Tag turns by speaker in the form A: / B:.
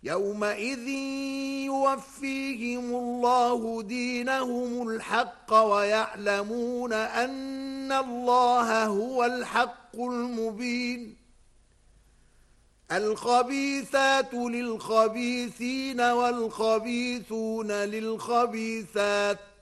A: يومئذ يوفيهم الله دينهم الحق ويعلمون أن الله هو الحق المبين. الخبيثات للخبيثين والخبيثون للخبيثات